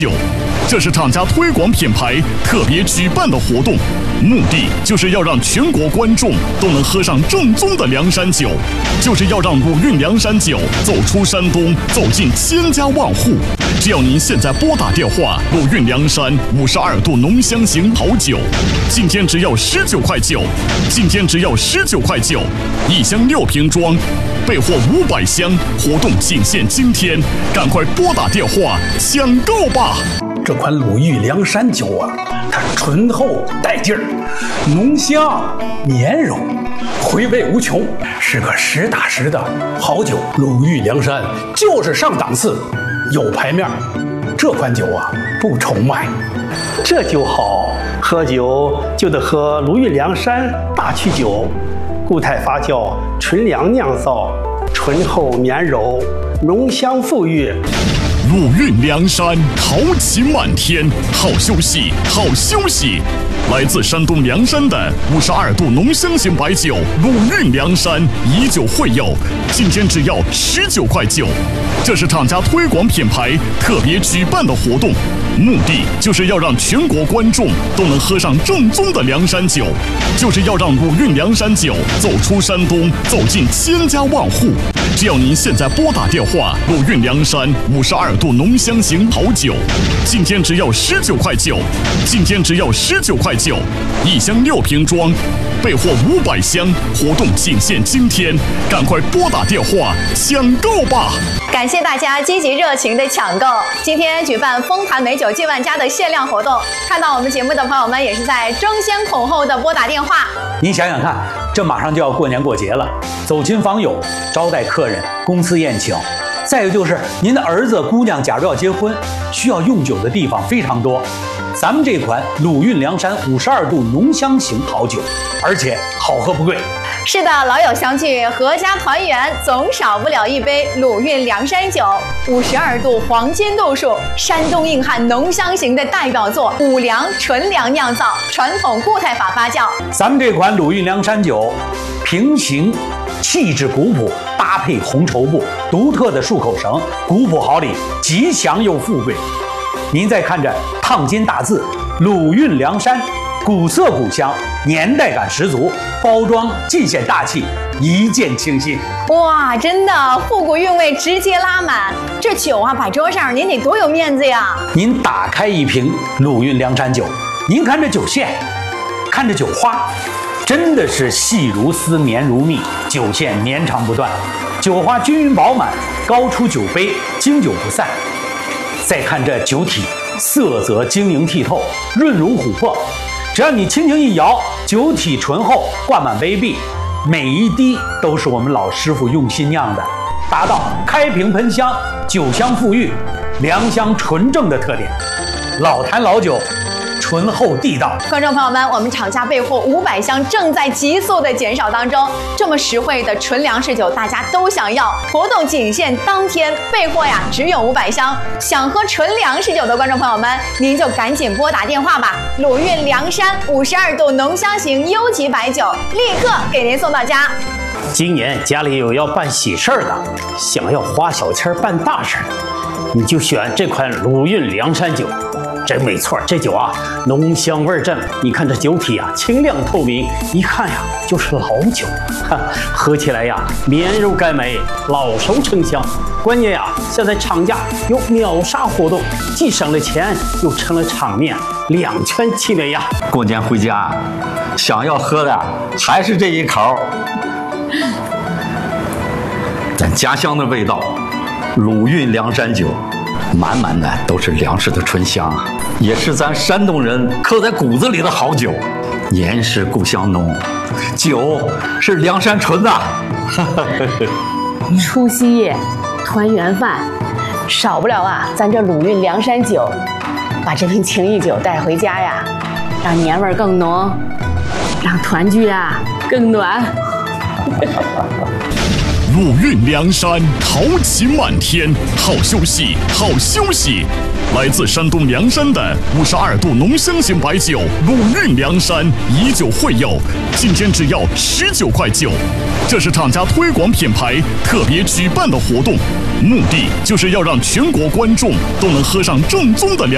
这是厂家推广品牌特别举办的活动，目的就是要让全国观众都能喝上正宗的凉山酒，就是要让鲁韵凉山酒走出山东，走进千家万户。只要您现在拨打电话，鲁韵凉山52度浓香型好酒，进店只要19块9，进店只要19块9，一箱6瓶装，备货500箱，活动仅限今天，赶快拨打电话抢购吧！ 这款鲁韵凉山酒啊，它醇厚带劲儿，浓香绵柔，回味无穷，是个实打实的好酒。鲁韵凉山就是上档次，有牌面。这款酒啊，不愁卖。 这酒好，喝酒就得喝鲁韵凉山大曲酒，固态发酵，纯粮酿造，醇厚绵柔，浓香馥郁。 鲁韵凉山豪情满天，好休息，好休息。来自山东凉山的52度浓香型白酒鲁韵凉山以酒会友，今天只要19块9。这是厂家推广品牌特别举办的活动，目的就是要让全国观众都能喝上正宗的凉山酒，就是要让鲁韵凉山酒走出山东，走进千家万户。只要您现在拨打电话，鲁韵凉山52度浓香型好酒，进店只要19块9，进店只要19块9，一箱6瓶装，备货500箱，活动仅限今天，赶快拨打电话抢购吧！ 感谢大家积极热情的抢购。今天举办丰坛美酒进万家的限量活动，看到我们节目的朋友们也是在争先恐后的拨打电话。 您想想看，这马上就要过年过节了，走亲访友，招待客人，公司宴请，再有就是您的儿子姑娘假如要结婚，需要用酒的地方非常多。咱们这款鲁韵凉山52度浓香型好酒，而且好喝不贵。 是的，老友相聚，阖家团圆，总少不了一杯鲁韵凉山酒。52度黄金度数，山东硬汉浓香型的代表作，五粮纯粮酿造，传统固态法发酵。 咱们这款鲁韵凉山酒，平行气质古朴，搭配红绸布，独特的漱口绳，古朴好礼，吉祥又富贵。您再看着烫金大字鲁韵凉山，古色古香，年代感十足，包装尽显大气，一见倾心。 哇，真的复古韵味直接拉满，这酒啊摆桌上您得多有面子呀！ 您打开一瓶鲁韵凉山酒，您看这酒线，看这酒花，真的是细如丝，绵如蜜，酒线绵长不断，酒花均匀饱满，高出酒杯，经久不散。再看这酒体，色泽晶莹剔透，润如琥珀，只要你轻轻一摇，酒体醇厚，挂满杯壁，每一滴都是我们老师傅用心酿的，达到开瓶喷香，酒香馥郁，凉香纯正的特点。老坛老酒，醇厚地道。 观众朋友们，我们厂家备货500箱，正在急速的减少当中。这么实惠的纯粮食酒，大家都想要。活动仅限当天，备货呀只有500箱。想喝纯粮食酒的观众朋友们，您就赶紧拨打电话吧。鲁韵凉山52度浓香型优级白酒，立刻给您送到家。 今年家里有要办喜事儿的，想要花小钱办大事儿，你就选这款鲁韵凉山酒。真没错，这酒啊，浓香味正。你看这酒体啊，清亮透明，一看呀就是老酒，喝起来呀绵柔甘美，老熟成香。关键呀，现在厂家有秒杀活动，既省了钱，又成了场面，两全其美呀。 过年回家，想要喝的还是这一口，咱家乡的味道，鲁韵凉山酒。满满的都是粮食的醇香啊，也是咱山东人刻在骨子里的好酒。年是故乡浓，酒是凉山纯呐。 除夕夜团圆饭，少不了啊咱这鲁韵凉山酒。把这瓶情谊酒带回家呀，让年味更浓，让团聚啊更暖。 鲁韵凉山豪情满天，好休息，好休息。来自山东凉山的52度浓香型白酒鲁韵凉山以酒会友，今天只要19块9。这是厂家推广品牌特别举办的活动，目的就是要让全国观众都能喝上正宗的凉。